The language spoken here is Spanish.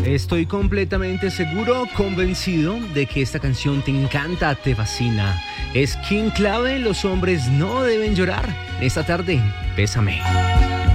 Estoy completamente seguro, convencido de que esta canción te encanta, te fascina. Es King Clave, Los hombres no deben llorar. Esta tarde, Bésame.